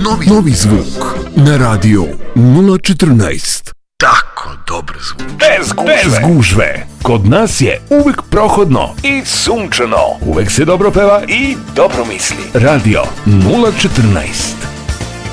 Novi zvuk na radio 014. Tako dobro zvuči. Bez gužve. Kod nas je uvek prohodno i sunčano. Uvek se dobro peva i dobro misli. Radio 014.